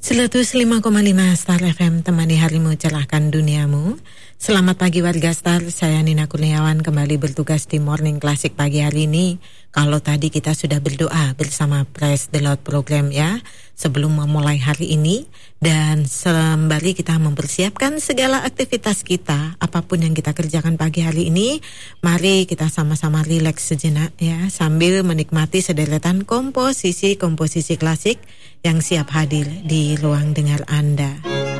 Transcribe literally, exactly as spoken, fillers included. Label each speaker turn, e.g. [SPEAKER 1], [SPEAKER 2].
[SPEAKER 1] seratus lima koma lima Star F M, temani harimu, cerahkan duniamu. Selamat pagi warga Star, saya Nina Kurniawan kembali bertugas di Morning Classic pagi hari ini. Kalau tadi kita sudah berdoa bersama Praise the Lord program ya, sebelum memulai hari ini. Dan sembari kita mempersiapkan segala aktivitas kita, apapun yang kita kerjakan pagi hari ini, mari kita sama-sama rileks sejenak ya, sambil menikmati sederetan komposisi-komposisi klasik yang siap hadir di ruang dengar Anda.